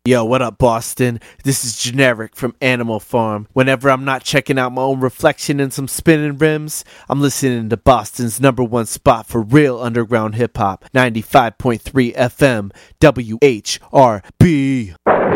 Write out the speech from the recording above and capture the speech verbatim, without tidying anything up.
Yo, what up, Boston? This is Generic from Animal Farm. Whenever I'm not checking out my own reflection in some spinning rims, I'm listening to Boston's number one spot for real underground hip hop, ninety-five point three F M, W H R B.